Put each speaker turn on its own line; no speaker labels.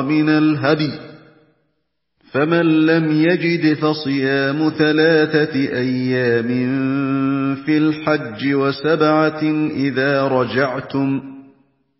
مِنَ الْهَدْيِ ۖ فَمَن لَّمْ يَجِدْ فَصِيَامُ 3 أيام في الحج و7 إذا رجعتم ۖ